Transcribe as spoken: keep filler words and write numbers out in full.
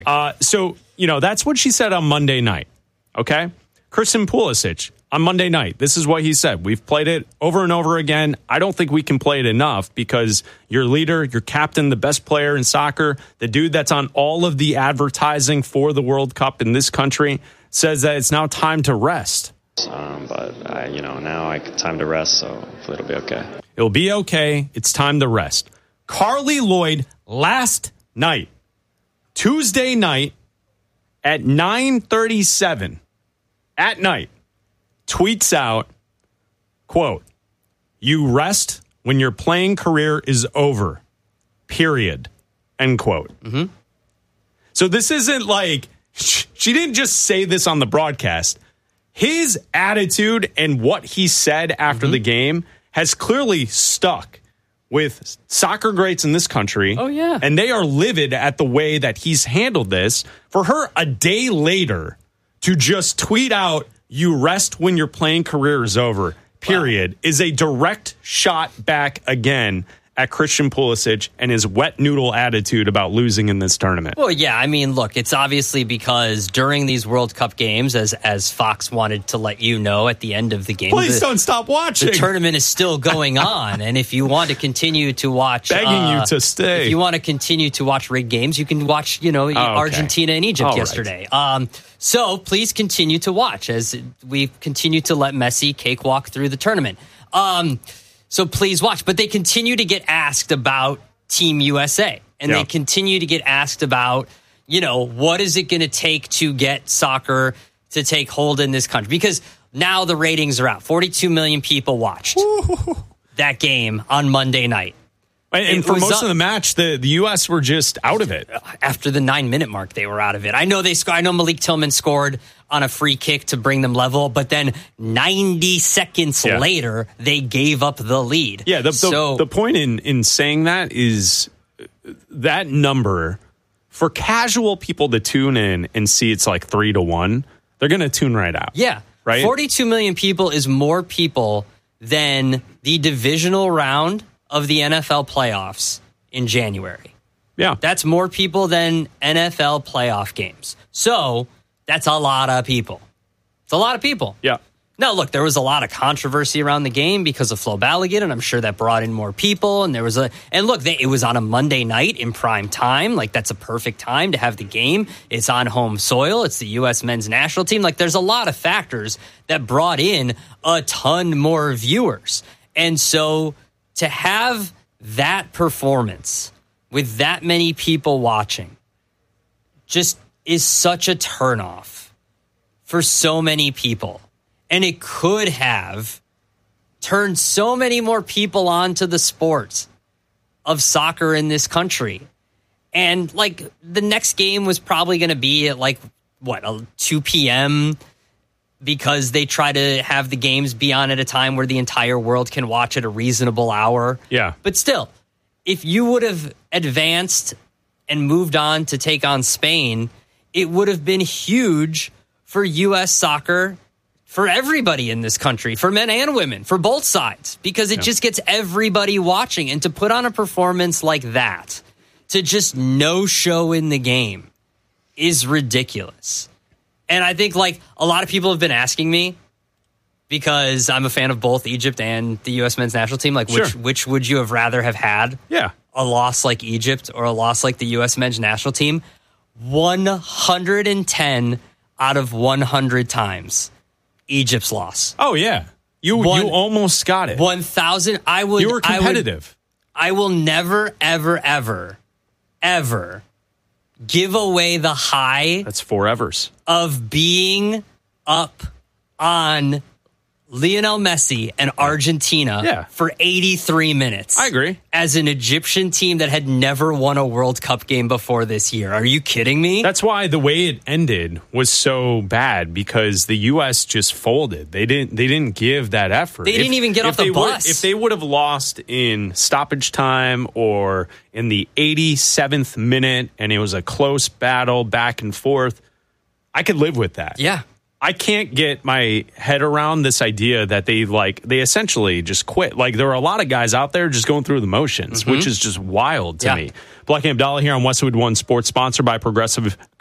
Uh, so, you know, that's what she said on Monday night. Okay? Christian Pulisic on Monday night. This is what he said. We've played it over and over again. I don't think we can play it enough because your leader, your captain, the best player in soccer, the dude that's on all of the advertising for the World Cup in this country, says that it's now time to rest. Um, but, I, you know, now I time to rest, so hopefully it'll be okay. It'll be okay. It's time to rest. Carly Lloyd last night, Tuesday night at nine thirty-seven at night, tweets out, quote, "You rest when your playing career is over, period," end quote. Mm-hmm. So this isn't like, she didn't just say this on the broadcast. His attitude and what he said after mm-hmm. the game has clearly stuck with soccer greats in this country. Oh, yeah. And they are livid at the way that he's handled this. For her a day later to just tweet out, "You rest when your playing career is over," period, wow. is a direct shot back again at Christian Pulisic and his wet noodle attitude about losing in this tournament. Well, yeah, I mean, look, it's obviously because during these World Cup games, as as Fox wanted to let you know at the end of the game, please the, don't stop watching. The tournament is still going on, and if you want to continue to watch, begging uh, you to stay, if you want to continue to watch rigged games, you can watch, you know, oh, Argentina okay. and Egypt All yesterday. Right. Um, so please continue to watch as we continue to let Messi cakewalk through the tournament. Um, So please watch. But they continue to get asked about Team U S A. And yeah. they continue to get asked about, you know, what is it going to take to get soccer to take hold in this country? Because now the ratings are out. forty-two million people watched Ooh. that game on Monday night. And, and for most up, of the match, the, the U S were just out of it. After the nine-minute mark, they were out of it. I know they. Sc- I know Malik Tillman scored on a free kick to bring them level, but then ninety seconds yeah. later, they gave up the lead. Yeah, the, so, the, the point in, in saying that is that number, for casual people to tune in and see it's like three to one, they're going to tune right out. Yeah, right? forty-two million people is more people than the divisional round of the N F L playoffs in January. Yeah. That's more people than N F L playoff games. So that's a lot of people. It's a lot of people. Yeah. Now, look, there was a lot of controversy around the game because of Flo Balogun, and I'm sure that brought in more people. And there was a, and look, they, it was on a Monday night in prime time. Like, that's a perfect time to have the game. It's on home soil. It's the U S men's national team. Like, there's a lot of factors that brought in a ton more viewers. And so to have that performance with that many people watching just is such a turnoff for so many people. And it could have turned so many more people onto the sport of soccer in this country. And, like, the next game was probably going to be at, like, what, two p.m., because they try to have the games be on at a time where the entire world can watch at a reasonable hour. Yeah. But still, if you would have advanced and moved on to take on Spain, it would have been huge for U S soccer, for everybody in this country, for men and women, for both sides, because it yeah. just gets everybody watching. And to put on a performance like that, to just no show in the game, is ridiculous. And I think, like, a lot of people have been asking me, because I'm a fan of both Egypt and the U S men's national team, like, sure. which which would you have rather have had? Yeah. A loss like Egypt or a loss like the U S men's national team? one hundred ten out of one hundred times, Egypt's loss. Oh, yeah. You One, you almost got it. one thousand. I would. You were competitive. I, would, I will never, ever, ever, ever give away the high. That's four evers. Of being up on Lionel Messi and Argentina yeah. for eighty-three minutes. I agree. As an Egyptian team that had never won a World Cup game before this year. Are you kidding me? That's why the way it ended was so bad, because the U S just folded. They didn't they didn't give that effort. They didn't if, even get off the bus. Would, if they would have lost in stoppage time or in the eighty-seventh minute and it was a close battle back and forth, I could live with that. Yeah. I can't get my head around this idea that they like they essentially just quit. Like there are a lot of guys out there just going through the motions, mm-hmm. which is just wild to yeah. me. Black and Abdallah here on Westwood One Sports, sponsored by Progressive